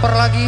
lapar lagi.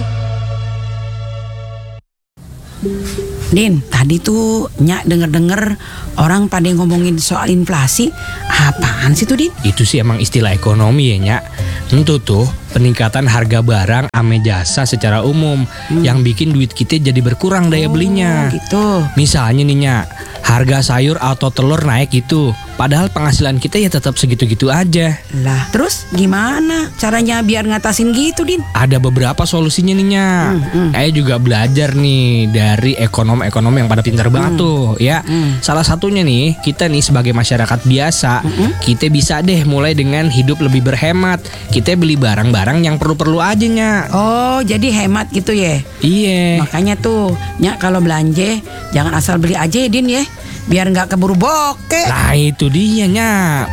Din, tadi tuh Nyak denger-denger orang pada ngomongin soal inflasi. Apaan sih tuh, Din? Itu sih emang istilah ekonomi ya, Nyak. Tentu tuh peningkatan harga barang ame jasa secara umum yang bikin duit kita jadi berkurang daya belinya. Gitu. Misalnya nih, Nyak, harga sayur atau telur naik gitu, padahal penghasilan kita ya tetap segitu-gitu aja. Lah, terus gimana caranya biar ngatasin gitu, Din? Ada beberapa solusinya nih, Nyak. Saya juga belajar nih dari ekonom-ekonom yang pada pintar banget tuh ya. Salah satunya nih, kita nih sebagai masyarakat biasa, kita bisa deh mulai dengan hidup lebih berhemat. Kita beli barang-barang yang perlu-perlu aja, Nyak. Oh, jadi hemat gitu ya? Iya. Makanya tuh, Nyak kalau belanja jangan asal beli aja ya, Din ya. Biar nggak keburu bokeh. Nah itu dia, Nyak.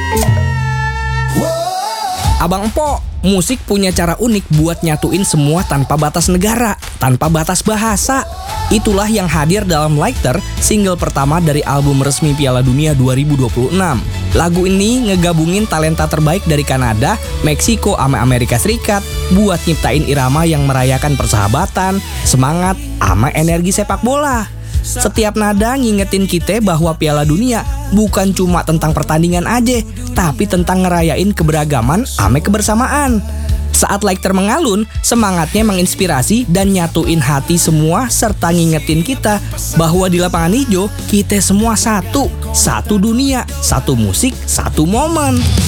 Abang Empo, musik punya cara unik buat nyatuin semua tanpa batas negara, tanpa batas bahasa. Itulah yang hadir dalam Lighter, single pertama dari album resmi Piala Dunia 2026. Lagu ini ngegabungin talenta terbaik dari Kanada, Meksiko, sama Amerika Serikat buat nyiptain irama yang merayakan persahabatan, semangat, sama energi sepak bola. Setiap nada ngingetin kita bahwa Piala Dunia bukan cuma tentang pertandingan aja, tapi tentang ngerayain keberagaman ame kebersamaan. Saat Lighter mengalun, semangatnya menginspirasi dan nyatuin hati semua serta ngingetin kita bahwa di lapangan hijau kita semua satu dunia, satu musik, satu momen.